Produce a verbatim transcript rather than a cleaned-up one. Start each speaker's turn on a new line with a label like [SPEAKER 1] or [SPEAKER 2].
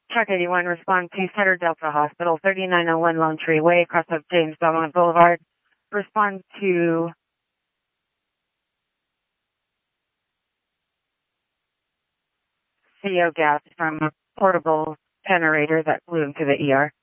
[SPEAKER 1] Truck eighty-one, respond to Sutter Delta Hospital, thirty-nine oh one Lone Tree Way, across of James Belmont Boulevard. Respond to C O gas from a portable generator that blew into the E R.